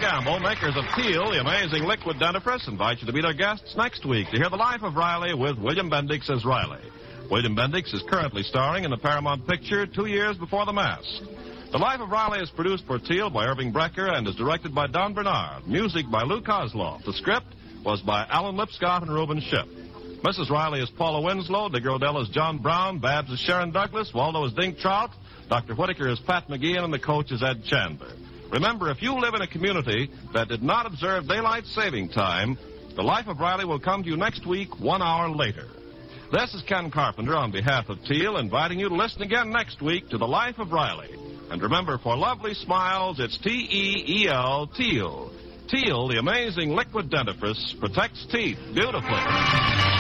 Gamble, makers of Teal, the amazing liquid dentifrice, invite you to be their guests next week to hear The Life of Riley with William Bendix as Riley. William Bendix is currently starring in the Paramount picture 2 years before the Mask. The Life of Riley is produced for Teal by Irving Brecker and is directed by Don Bernard. Music by Lou Kozloff. The script was by Alan Lipscott and Reuben Ship. Mrs. Riley is Paula Winslow, Digger Odell is John Brown, Babs is Sharon Douglas, Waldo is Dink Trout, Dr. Whitaker is Pat McGeehan, and the coach is Ed Chandler. Remember, if you live in a community that did not observe daylight saving time, The Life of Riley will come to you next week 1 hour later. This is Ken Carpenter on behalf of Teal, inviting you to listen again next week to The Life of Riley. And remember, for lovely smiles, it's T-E-E-L, Teal. Teal, the amazing liquid dentifrice, protects teeth beautifully.